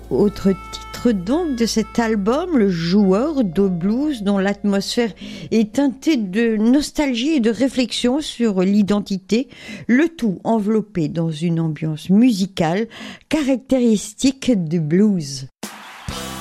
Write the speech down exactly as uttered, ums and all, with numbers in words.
Autre titre donc de cet album, Le joueur de blues, dont l'atmosphère est teintée de nostalgie et de réflexion sur l'identité, le tout enveloppé dans une ambiance musicale caractéristique du blues.